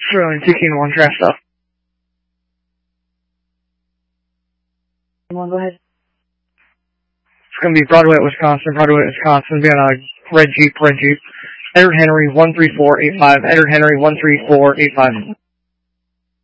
Sterling 2-1 trash stuff. Come on, go ahead. It's going to be Broadway, Wisconsin, be on a red Jeep. Edward Henry 13485, Edward Henry 13485.